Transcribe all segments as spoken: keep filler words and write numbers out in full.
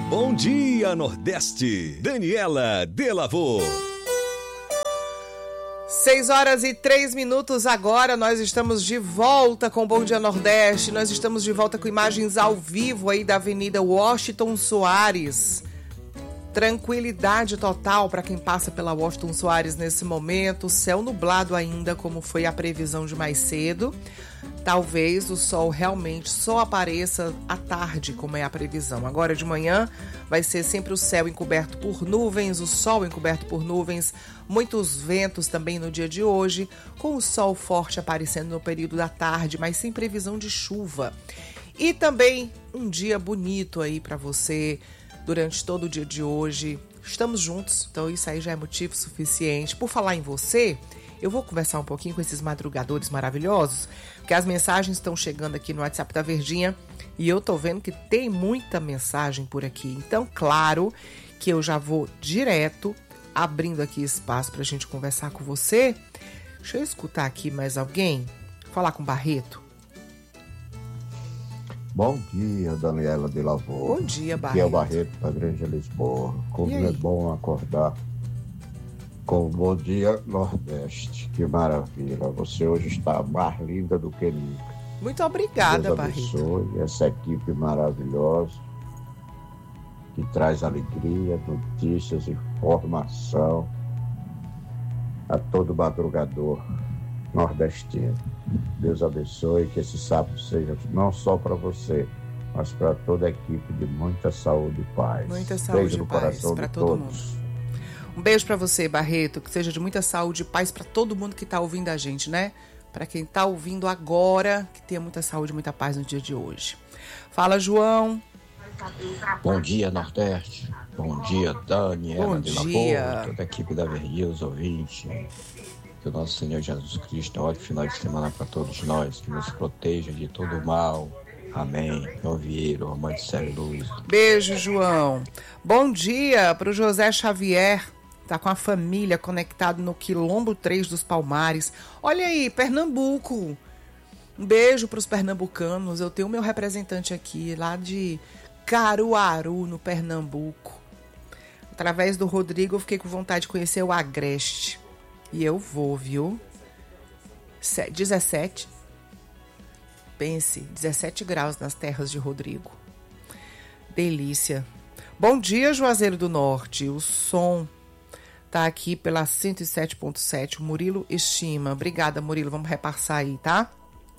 Bom dia, Nordeste. Daniela Delavô. Seis horas e três minutos agora, nós estamos de volta com o Bom Dia Nordeste. Nós estamos de volta com imagens ao vivo aí da Avenida Washington Soares. Tranquilidade total para quem passa pela Washington Soares nesse momento. Céu nublado ainda, como foi a previsão de mais cedo. Talvez o sol realmente só apareça à tarde, como é a previsão. Agora de manhã vai ser sempre o céu encoberto por nuvens, o sol encoberto por nuvens, muitos ventos também no dia de hoje, com o sol forte aparecendo no período da tarde, mas sem previsão de chuva. E também um dia bonito aí para você durante todo o dia de hoje. Estamos juntos, então isso aí já é motivo suficiente. Por falar em você, eu vou conversar um pouquinho com esses madrugadores maravilhosos, porque as mensagens estão chegando aqui no WhatsApp da Verdinha e eu tô vendo que tem muita mensagem por aqui. Então, claro que eu já vou direto abrindo aqui espaço pra gente conversar com você. Deixa eu escutar aqui mais alguém. Falar com o Barreto. Bom dia, Daniela Delavô. Bom dia, Barreto. Aqui é o Barreto da Grande Lisboa. Como é bom acordar com o Bom Dia Nordeste. Que maravilha. Você hoje está mais linda do que nunca. Muito obrigada, Deus Barreto. abençoe essa equipe maravilhosa que traz alegria, notícias, informação a todo madrugador nordestino. Deus abençoe, que esse sábado seja não só para você, mas para toda a equipe, de muita saúde e paz. Muita saúde Beijo e no paz coração para de todo todos. mundo. Um beijo para você, Barreto, que seja de muita saúde e paz para todo mundo que está ouvindo a gente, né? Para quem está ouvindo agora, que tenha muita saúde e muita paz no dia de hoje. Fala, João. Bom dia, Nordeste. Bom dia, Daniela Bom de dia. Lavô, toda a equipe da Verdinha, os ouvintes. Que o nosso Senhor Jesus Cristo, um ótimo final de semana para todos nós, que nos proteja de todo o mal. Amém. João Vieira, Romã de Célio Luz. Beijo, João. Bom dia para o José Xavier. Tá com a família conectado no Quilombo três dos Palmares. Olha aí, Pernambuco. Um beijo para os pernambucanos. Eu tenho o meu representante aqui, lá de Caruaru, no Pernambuco. Através do Rodrigo, eu fiquei com vontade de conhecer o Agreste. E eu vou, viu? dezessete. Pense, dezessete graus nas terras de Rodrigo. Delícia. Bom dia, Juazeiro do Norte. O som tá aqui pela cento e sete ponto sete. O Murilo estima. Obrigada, Murilo. Vamos repassar aí, tá?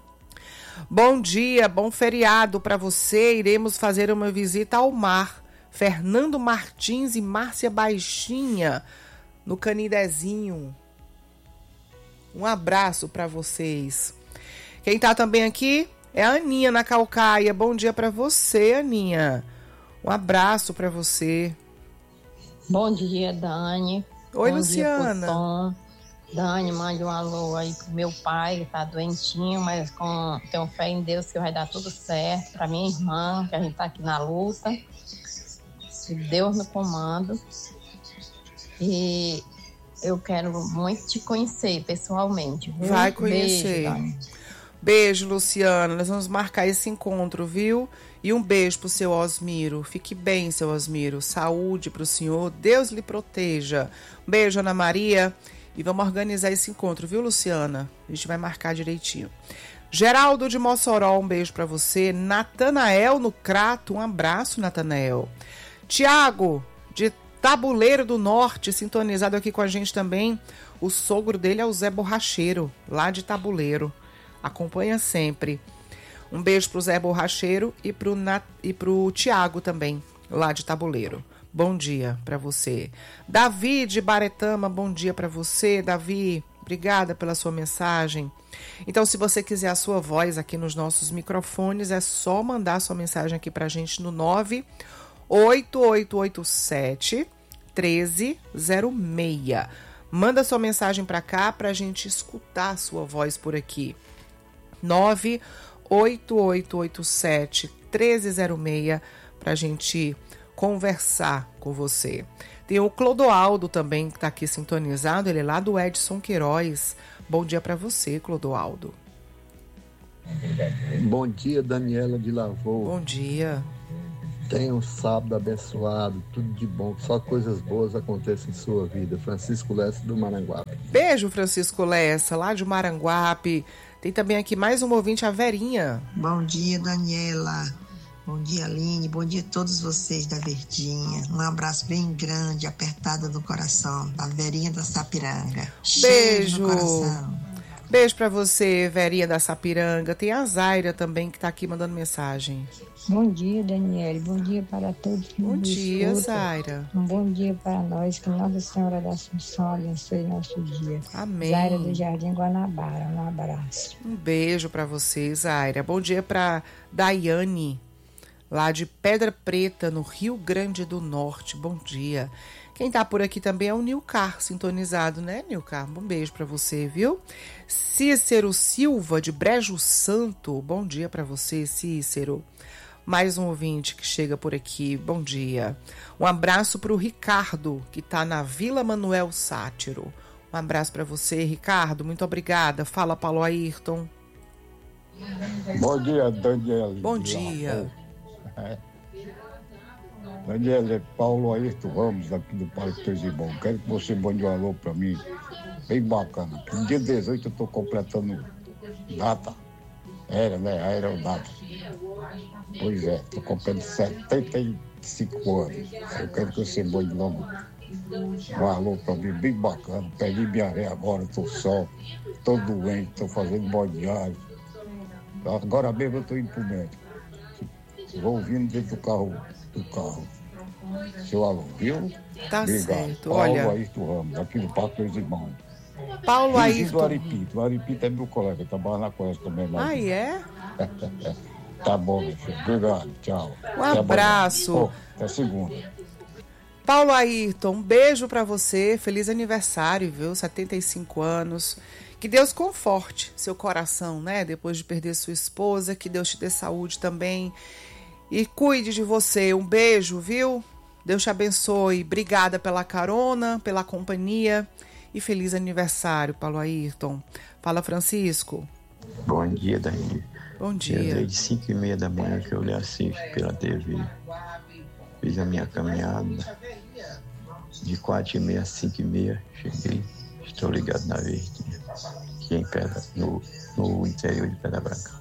Bom dia, bom feriado para você. Iremos fazer uma visita ao mar. Fernando Martins e Márcia Baixinha, no Canidezinho. Um abraço para vocês. Quem tá também aqui é a Aninha na Calcaia. Bom dia para você, Aninha. Um abraço para você. Bom dia, Dani. Oi, Bom Luciana. Dia pro Tom. Dani, mande um alô aí pro meu pai, que tá doentinho, mas com, tenho fé em Deus que vai dar tudo certo. Pra minha irmã, que a gente tá aqui na luta. Deus no comando. E eu quero muito te conhecer pessoalmente. Viu? Vai conhecer. Beijo, Dani. Beijo, Luciana. Nós vamos marcar esse encontro, viu? E um beijo pro seu Osmiro. Fique bem, seu Osmiro. Saúde pro senhor. Deus lhe proteja. Um beijo, Ana Maria. E vamos organizar esse encontro, viu, Luciana? A gente vai marcar direitinho. Geraldo de Mossoró, um beijo pra você. Natanael no Crato, um abraço, Natanael. Tiago, de Tabuleiro do Norte, sintonizado aqui com a gente também. O sogro dele é o Zé Borracheiro, lá de Tabuleiro. Acompanha sempre. Um beijo pro Zé Borracheiro e pro, Nat... e pro Tiago também, lá de Tabuleiro. Bom dia para você. Davi de Baretama, bom dia para você, Davi. Obrigada pela sua mensagem. Então, se você quiser a sua voz aqui nos nossos microfones, é só mandar sua mensagem aqui pra gente no nove oito oito oito sete, um três zero seis. Manda sua mensagem para cá pra gente escutar a sua voz por aqui. nove oito oito oito sete, um três zero seis pra gente conversar com você. Tem o Clodoaldo também, que está aqui sintonizado, ele é lá do Edson Queiroz. Bom dia para você, Clodoaldo. Bom dia, Daniela de Lavô. Bom dia. Tenha um sábado abençoado, tudo de bom, que só coisas boas aconteçam em sua vida. Francisco Lessa do Maranguape. Beijo, Francisco Lessa, lá de Maranguape. Tem também aqui mais um ouvinte, a Verinha. Bom dia, Daniela. Bom dia, Aline. Bom dia a todos vocês da Verdinha. Um abraço bem grande, apertado do coração, da Verinha da Sapiranga. Beijo. No coração. Beijo pra você, Verinha da Sapiranga. Tem a Zaira também que tá aqui mandando mensagem. Bom dia, Daniele. Bom dia para todos que Bom nos dia, escutam. Zaira. Um bom dia para nós, que Nossa Senhora da Assunção abençoe nosso dia. Amém. Zaira do Jardim Guanabara, um abraço. Um beijo pra você, Zaira. Bom dia pra Daiane, lá de Pedra Preta, no Rio Grande do Norte. Bom dia. Quem tá por aqui também é o Nilcar, sintonizado, né, Nilcar? Um beijo pra você, viu? Cícero Silva, de Brejo Santo. Bom dia pra você, Cícero. Mais um ouvinte que chega por aqui. Bom dia. Um abraço pro Ricardo, que tá na Vila Manuel Sátiro. Um abraço pra você, Ricardo. Muito obrigada. Fala, Paulo Ayrton. Bom dia, Daniela. Bom dia. É. Daniela, é Paulo Ayrton Ramos, aqui do Parque Teus Irmãos. Quero que você mande um alô pra mim, bem bacana. No dia dezoito eu tô completando data. Era, né? Era o data. Pois é, tô completando setenta e cinco anos. Eu quero que você mande logo um alô pra mim, bem bacana. Perdi minha ré agora, tô só, tô doente, tô fazendo balneário. Agora mesmo eu tô indo pro médico. Vou ouvindo dentro do carro, do carro. Seu alô, viu? Tá Obrigado. certo. Paulo Olha, Ayrton Ramos, aqui do Parque dos Irmãos. Paulo Ayrton. O Ayrton. Aripito. O Aripito é meu colega, trabalha na Costa também. Lá. Ah, é? Tá bom, meu filho. Obrigado, tchau. Um abraço. Oh, até segunda. Paulo Ayrton, um beijo pra você. Feliz aniversário, viu? setenta e cinco anos. Que Deus conforte seu coração, né? Depois de perder sua esposa. Que Deus te dê saúde também. E cuide de você. Um beijo, viu? Deus te abençoe. Obrigada pela carona, pela companhia. E feliz aniversário, Paulo Ayrton. Fala, Francisco. Bom dia, Dani. Bom dia. É desde cinco e meia da manhã que eu lhe assisto pela T V. Fiz a minha caminhada. De quatro e meia a cinco e meia, cheguei. Estou ligado na Verdinha. Aqui em Pedra, no, no interior de Pedra Branca.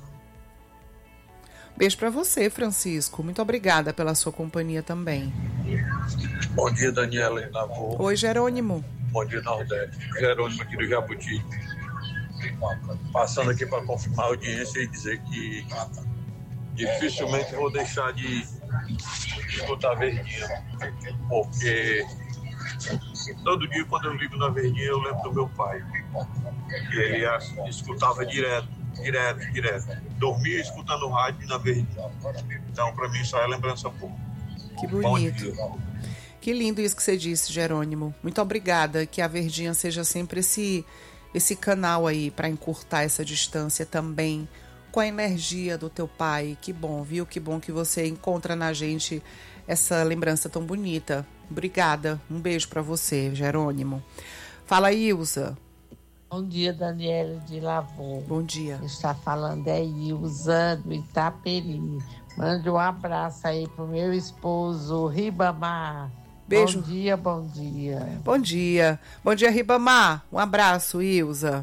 Beijo pra você, Francisco. Muito obrigada pela sua companhia também. Bom dia, Daniela e Navô. Oi, Jerônimo. Bom dia, Nordeste. Jerônimo aqui do Jabuti. Passando aqui para confirmar a audiência e dizer que dificilmente vou deixar de escutar a Verdinha. Porque todo dia quando eu ligo na Verdinha eu lembro do meu pai. Ele escutava direto, direto, direto. Dormia escutando o rádio na Verdinha. Então, para mim, só é lembrança boa. Que bonito. Que lindo isso que você disse, Jerônimo. Muito obrigada. Que a Verdinha seja sempre esse, esse canal aí para encurtar essa distância também com a energia do teu pai. Que bom, viu? Que bom que você encontra na gente essa lembrança tão bonita. Obrigada. Um beijo para você, Jerônimo. Fala, Ilza. Bom dia, Daniela de Lavô. Bom dia. Quem está falando é Ilza do Itaperi. Mande um abraço aí pro meu esposo, Ribamar. Beijo. Bom dia, bom dia. Bom dia. Bom dia, Ribamar. Um abraço, Ilza.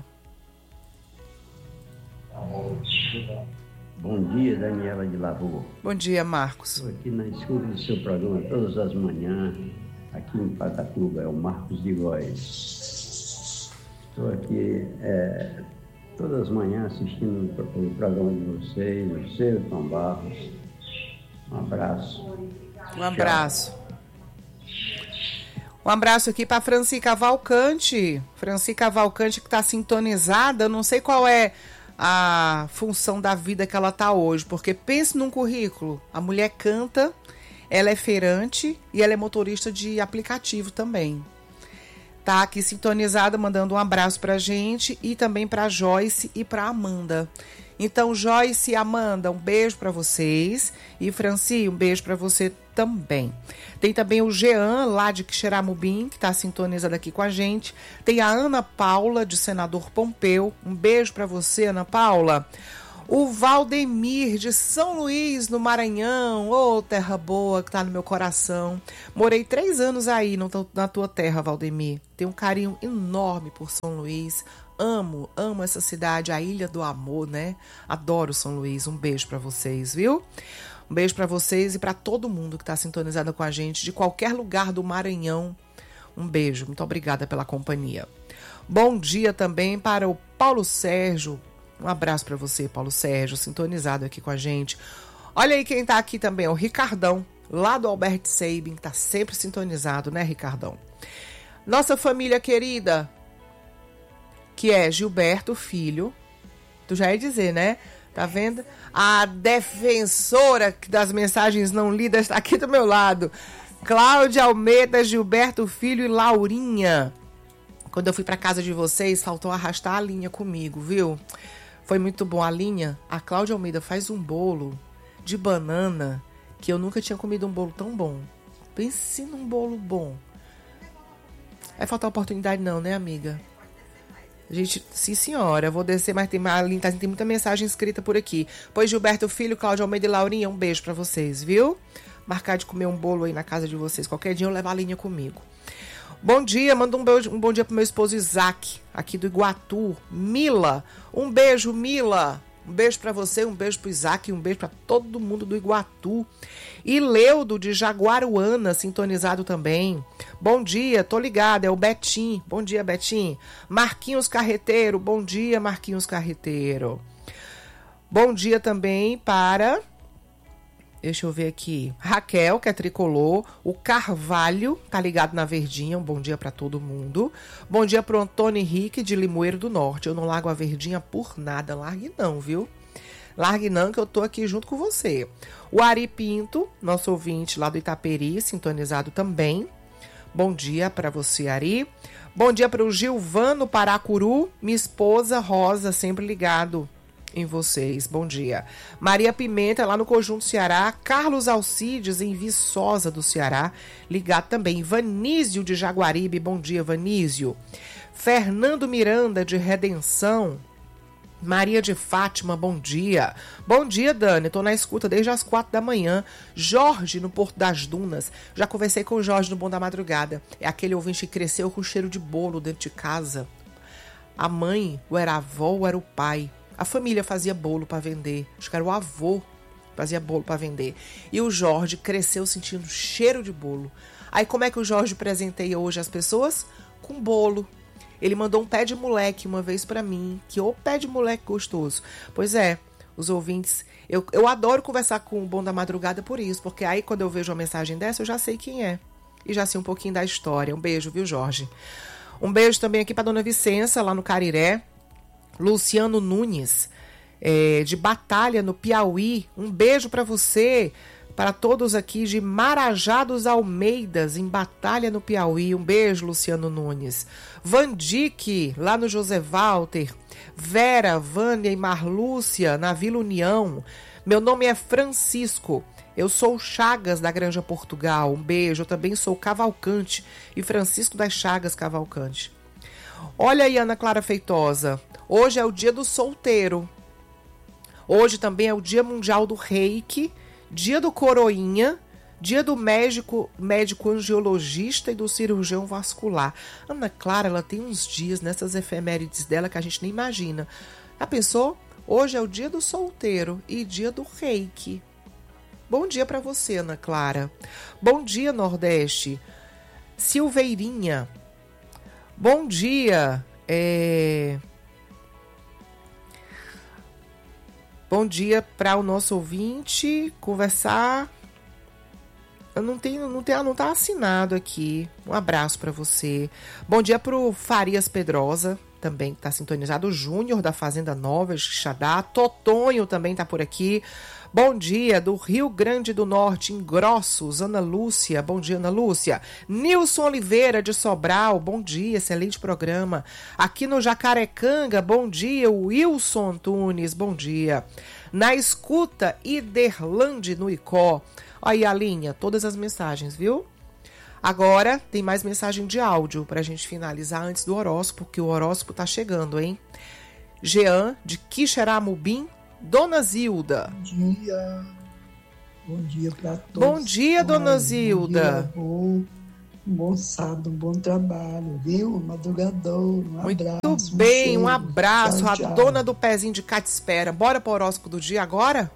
Bom dia, Daniela de Lavô. Bom dia, Marcos. Estou aqui na escuta do seu programa todas as manhãs, aqui em Pacatuba, é o Marcos de Góes. Estou aqui é, todas as manhãs assistindo o programa de vocês, o seu Tom Barros. Um abraço. Um abraço. Tchau. Um abraço aqui para Franci Cavalcante. Franci Cavalcante que está sintonizada. Eu não sei qual é a função da vida que ela tá hoje, porque pense num currículo. A mulher canta, ela é feirante e ela é motorista de aplicativo também. Tá aqui sintonizada, mandando um abraço pra gente e também pra Joyce e pra Amanda. Então, Joyce e Amanda, um beijo pra vocês. E Franci, um beijo pra você também. Tem também o Jean, lá de Quixeramobim, que tá sintonizado aqui com a gente. Tem a Ana Paula, de Senador Pompeu. Um beijo pra você, Ana Paula. O Valdemir de São Luís, no Maranhão. Ô, oh, terra boa que tá no meu coração. Morei três anos aí na tua terra, Valdemir. Tenho um carinho enorme por São Luís. Amo, amo essa cidade, a Ilha do Amor, né? Adoro São Luís. Um beijo pra vocês, viu? Um beijo pra vocês e pra todo mundo que tá sintonizado com a gente, de qualquer lugar do Maranhão. Um beijo, muito obrigada pela companhia. Bom dia também para o Paulo Sérgio. Um abraço para você, Paulo Sérgio, sintonizado aqui com a gente. Olha aí quem tá aqui também, o Ricardão, lá do Albert Sabin, que tá sempre sintonizado, né, Ricardão? Nossa família querida, que é Gilberto Filho, tu já ia dizer, né? Tá vendo? A defensora das mensagens não lidas está aqui do meu lado. Cláudia Almeida, Gilberto Filho e Laurinha. Quando eu fui pra casa de vocês, faltou arrastar a linha comigo, viu? Foi muito bom a linha. A Cláudia Almeida faz um bolo de banana que eu nunca tinha comido um bolo tão bom. Pense num bolo bom. Vai faltar oportunidade não, né, amiga? Gente, sim senhora, eu vou descer, mas tem, tem muita mensagem escrita por aqui. Pois Gilberto Filho, Cláudia Almeida e Laurinha, um beijo pra vocês, viu? Marcar de comer um bolo aí na casa de vocês. Qualquer dia eu levo a linha comigo. Bom dia, manda um, beijo, um bom dia pro meu esposo Isaac, aqui do Iguatu. Mila, um beijo, Mila. Um beijo pra você, um beijo pro Isaac, um beijo pra todo mundo do Iguatu. E Leudo, de Jaguaruana, sintonizado também. Bom dia, tô ligado, é o Betim. Bom dia, Betim. Marquinhos Carreteiro, bom dia, Marquinhos Carreteiro. Bom dia também para... Deixa eu ver aqui. Raquel, que é tricolor. O Carvalho, tá ligado na Verdinha. Um bom dia pra todo mundo. Bom dia pro Antônio Henrique, de Limoeiro do Norte. Eu não largo a Verdinha por nada. Largue não, viu? Largue não, que eu tô aqui junto com você. O Ari Pinto, nosso ouvinte lá do Itaperi, sintonizado também. Bom dia pra você, Ari. Bom dia pro Gilvano Paracuru. Minha esposa Rosa, sempre ligado em vocês, bom dia. Maria Pimenta, lá no Conjunto Ceará. Carlos Alcides, em Viçosa do Ceará, ligado também. Vanísio de Jaguaribe, bom dia, Vanísio. Fernando Miranda, de Redenção. Maria de Fátima, bom dia. Bom dia, Dani, tô na escuta desde as quatro da manhã. Jorge, no Porto das Dunas. Já conversei com o Jorge no Bom da Madrugada. É aquele ouvinte que cresceu com cheiro de bolo dentro de casa. A mãe, ou era a avó, ou era o pai. A família fazia bolo para vender. Acho que era o avô fazia bolo para vender. E o Jorge cresceu sentindo cheiro de bolo. Aí como é que o Jorge presenteia hoje as pessoas? Com bolo. Ele mandou um pé de moleque uma vez para mim. Que ô pé de moleque gostoso. Pois é, os ouvintes... Eu, eu adoro conversar com o Bom da Madrugada por isso. Porque aí quando eu vejo uma mensagem dessa, eu já sei quem é. E já sei um pouquinho da história. Um beijo, viu, Jorge? Um beijo também aqui para dona Vicença, lá no Cariré. Luciano Nunes, é, de Batalha, no Piauí. Um beijo para você, para todos aqui de Marajá dos Almeidas, em Batalha, no Piauí. Um beijo, Luciano Nunes. Vandique, lá no José Walter. Vera, Vânia e Marlúcia, na Vila União. Meu nome é Francisco. Eu sou Chagas, da Granja Portugal. Um beijo. Eu também sou Cavalcante. E Francisco das Chagas Cavalcante. Olha aí, Ana Clara Feitosa. Hoje é o dia do solteiro. Hoje também é o dia mundial do reiki, dia do coroinha, dia do médico, médico angiologista e do cirurgião vascular. Ana Clara, ela tem uns dias nessas efemérides dela que a gente nem imagina. Já pensou? Hoje é o dia do solteiro e dia do reiki. Bom dia para você, Ana Clara. Bom dia, Nordeste. Silveirinha. Bom dia. É... Bom dia para o nosso ouvinte conversar. Eu não tenho, não tenho, não tá assinado aqui. Um abraço para você. Bom dia pro Farias Pedrosa, também tá sintonizado. O Júnior da Fazenda Nova, Xadá. Totonho também tá por aqui. Bom dia do Rio Grande do Norte, em Grossos, Ana Lúcia. Bom dia, Ana Lúcia. Nilson Oliveira, de Sobral. Bom dia, excelente programa. Aqui no Jacarecanga, bom dia. Wilson Antunes, bom dia. Na escuta, Iderlande, no Icó. Olha aí a linha, todas as mensagens, viu? Agora tem mais mensagem de áudio pra gente finalizar antes do horóscopo, porque o horóscopo tá chegando, hein? Jean, de Quixeramobim, Dona Zilda. Bom dia. Bom dia para todos. Bom dia, Dona Ai, Zilda. Bom, dia, um bom sábado, um bom trabalho, viu? Madrugador, um Muito abraço. bem, um, um abraço. Tchau, A tchau. dona do pezinho de cá te espera. Bora pro horóscopo do dia agora?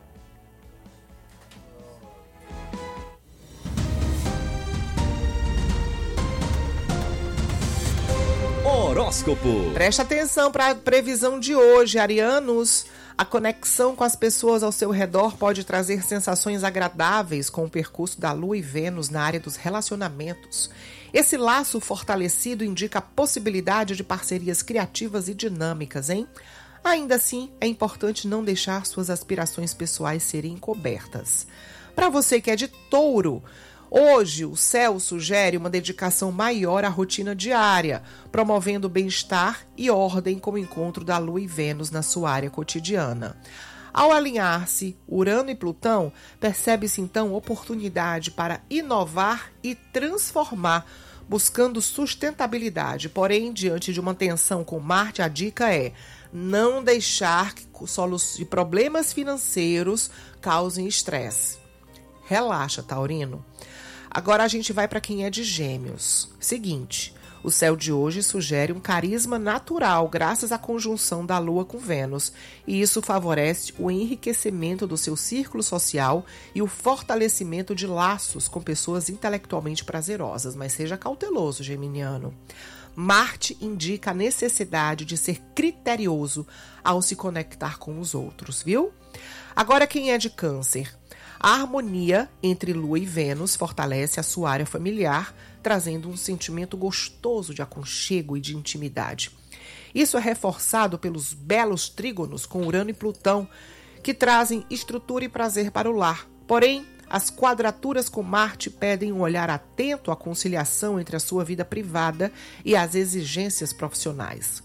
Horóscopo. Preste atenção para a previsão de hoje, arianos. A conexão com as pessoas ao seu redor pode trazer sensações agradáveis com o percurso da Lua e Vênus na área dos relacionamentos. Esse laço fortalecido indica a possibilidade de parcerias criativas e dinâmicas, hein? Ainda assim, é importante não deixar suas aspirações pessoais serem encobertas. Para você que é de touro, hoje o céu sugere uma dedicação maior à rotina diária, promovendo bem-estar e ordem com o encontro da Lua e Vênus na sua área cotidiana. Ao alinhar-se Urano e Plutão, percebe-se então oportunidade para inovar e transformar, buscando sustentabilidade. Porém, diante de uma tensão com Marte, a dica é não deixar que problemas financeiros causem estresse. Relaxa, taurino. Agora a gente vai para quem é de Gêmeos. Seguinte, o céu de hoje sugere um carisma natural graças à conjunção da Lua com Vênus, e isso favorece o enriquecimento do seu círculo social e o fortalecimento de laços com pessoas intelectualmente prazerosas. Mas seja cauteloso, geminiano. Marte indica a necessidade de ser criterioso ao se conectar com os outros, viu? Agora quem é de Câncer? A harmonia entre Lua e Vênus fortalece a sua área familiar, trazendo um sentimento gostoso de aconchego e de intimidade. Isso é reforçado pelos belos trígonos com Urano e Plutão, que trazem estrutura e prazer para o lar. Porém, as quadraturas com Marte pedem um olhar atento à conciliação entre a sua vida privada e as exigências profissionais.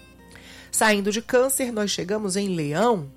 Saindo de Câncer, nós chegamos em Leão.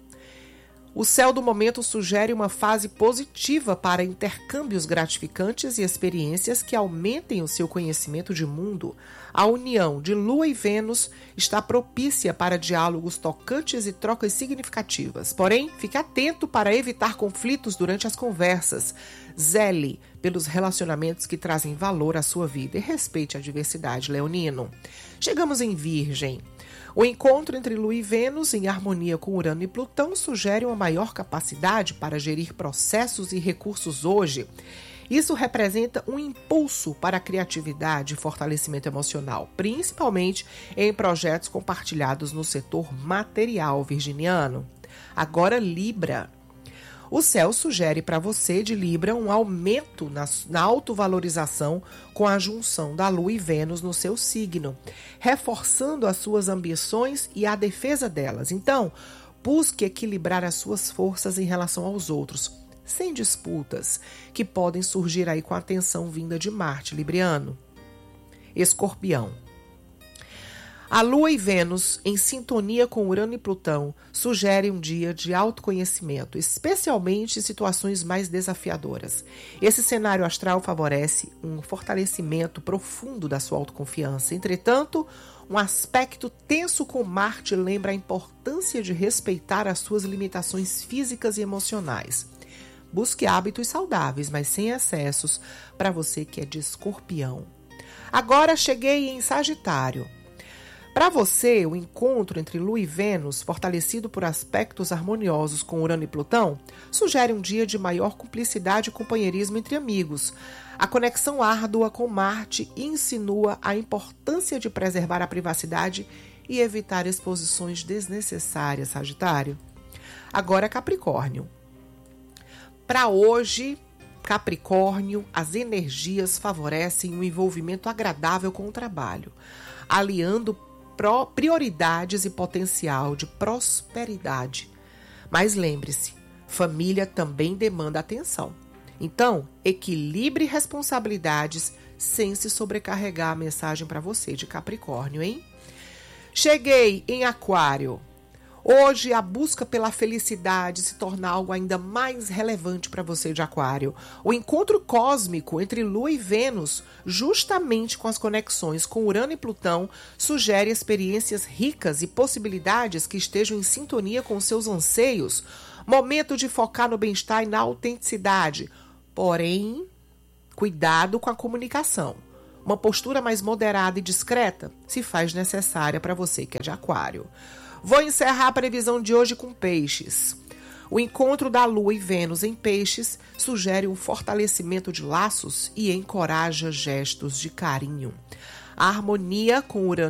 O céu do momento sugere uma fase positiva para intercâmbios gratificantes e experiências que aumentem o seu conhecimento de mundo. A união de Lua e Vênus está propícia para diálogos tocantes e trocas significativas. Porém, fique atento para evitar conflitos durante as conversas. Zele pelos relacionamentos que trazem valor à sua vida e respeite a diversidade, leonino. Chegamos em Virgem. O encontro entre Lua e Vênus, em harmonia com Urano e Plutão, sugere uma maior capacidade para gerir processos e recursos hoje. Isso representa um impulso para a criatividade e fortalecimento emocional, principalmente em projetos compartilhados no setor material virginiano. Agora, Libra. O céu sugere para você de Libra um aumento na, na autovalorização com a junção da Lua e Vênus no seu signo, reforçando as suas ambições e a defesa delas. Então, busque equilibrar as suas forças em relação aos outros, sem disputas, que podem surgir aí com a tensão vinda de Marte, libriano. Escorpião. A Lua e Vênus, em sintonia com Urano e Plutão, sugerem um dia de autoconhecimento, especialmente em situações mais desafiadoras. Esse cenário astral favorece um fortalecimento profundo da sua autoconfiança. Entretanto, um aspecto tenso com Marte lembra a importância de respeitar as suas limitações físicas e emocionais. Busque hábitos saudáveis, mas sem excessos, para você que é de Escorpião. Agora cheguei em Sagitário. Para você, o encontro entre Lua e Vênus, fortalecido por aspectos harmoniosos com Urano e Plutão, sugere um dia de maior cumplicidade e companheirismo entre amigos. A conexão árdua com Marte insinua a importância de preservar a privacidade e evitar exposições desnecessárias, Sagitário. Agora, Capricórnio. Para hoje, Capricórnio, as energias favorecem um envolvimento agradável com o trabalho, aliando prioridades e potencial de prosperidade. Mas lembre-se, família também demanda atenção. Então, equilibre responsabilidades sem se sobrecarregar. A mensagem para você de Capricórnio, hein? Cheguei em Aquário. Hoje, a busca pela felicidade se torna algo ainda mais relevante para você de Aquário. O encontro cósmico entre Lua e Vênus, justamente com as conexões com Urano e Plutão, sugere experiências ricas e possibilidades que estejam em sintonia com seus anseios. Momento de focar no bem-estar e na autenticidade. Porém, cuidado com a comunicação. Uma postura mais moderada e discreta se faz necessária para você que é de Aquário. Vou encerrar a previsão de hoje com Peixes. O encontro da Lua e Vênus em Peixes sugere um fortalecimento de laços e encoraja gestos de carinho. A harmonia com Urano